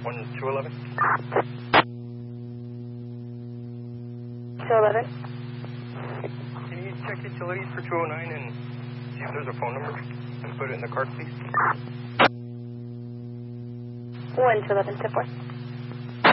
1211. 211. Can you check utilities for 209 and see if there's a phone number and put it in the card, please? 1211, 10-4.